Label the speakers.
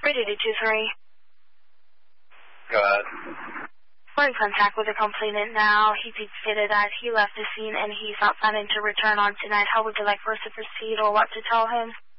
Speaker 1: 3223.
Speaker 2: Go ahead.
Speaker 1: We're in contact with the complainant now. He stated that he left the scene and he's not planning to return on tonight. How would you like for us to proceed or what to tell him?